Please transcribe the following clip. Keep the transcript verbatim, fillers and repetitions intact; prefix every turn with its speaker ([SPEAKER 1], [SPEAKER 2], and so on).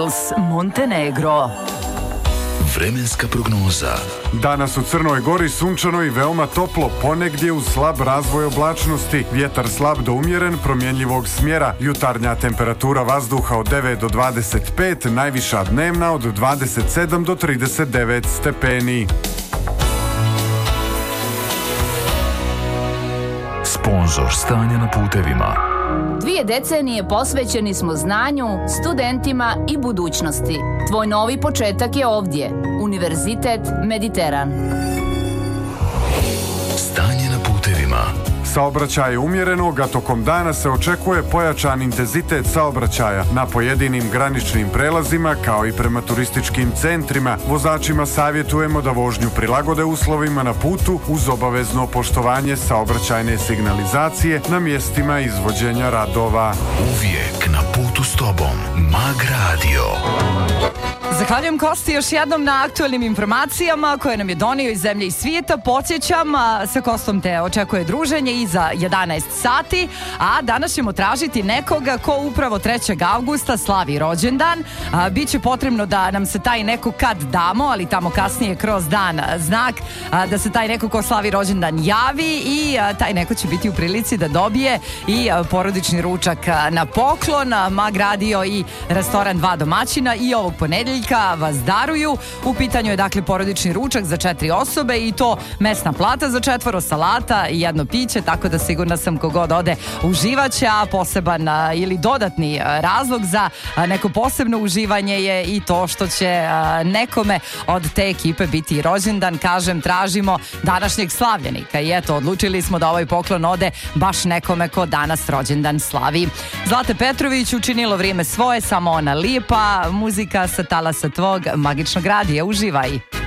[SPEAKER 1] Montenegro.
[SPEAKER 2] Vremenska prognoza.
[SPEAKER 3] Danas u Crnoj Gori sunčano i veoma toplo, ponegdje uz slab razvoj oblačnosti. Vjetar slab do umjeren, promjenjivog smjera. Jutarnja temperatura vazduha od devet do dvadeset pet, najviša dnevna od dvadeset sedam do trideset devet stepeni.
[SPEAKER 2] Sponzor stanja na putevima.
[SPEAKER 1] Dvije decenije posvećeni smo znanju, studentima i budućnosti. Tvoj novi početak je ovdje. Univerzitet Mediteran.
[SPEAKER 2] Stanje na putevima.
[SPEAKER 3] Saobraćaj je umjerenog, a tokom dana se očekuje pojačan intenzitet saobraćaja na pojedinim graničnim prelazima kao i prema turističkim centrima. Vozačima savjetujemo da vožnju prilagode uslovima na putu uz obavezno poštovanje saobraćajne signalizacije na mjestima izvođenja radova.
[SPEAKER 2] Uvijek na putu s tobom. Mag Radio.
[SPEAKER 4] Zahvaljujem Kosti još jednom na aktualnim informacijama koje nam je donio iz zemlje i svijeta. Podsjećam, sa Kostom te očekuje druženje iza jedanaest sati, a danas ćemo tražiti nekoga ko upravo trećeg avgusta slavi rođendan. A, biće potrebno da nam se taj neko kad damo, ali tamo kasnije kroz dan znak, a, da se taj neko ko slavi rođendan javi i a, taj neko će biti u prilici da dobije i a, porodični ručak a, na poklon. A, Mag Radio i restoran Dva domaćina i ovog ponedjeljka vas daruju. U pitanju je dakle porodični ručak za četiri osobe i to mesna plata za četvoro, salata i jedno piće, tako da sigurna sam kogod ode uživaće, a poseban a, ili dodatni a, razlog za a, neko posebno uživanje je i to što će a, nekome od te ekipe biti rođendan. Kažem, tražimo današnjeg slavljenika i eto, odlučili smo da ovaj poklon ode baš nekome ko danas rođendan slavi. Zlate Petrović učinilo vrijeme svoje, samo ona lijepa muzika sa talasa tvog magičnog radija. Uživaj!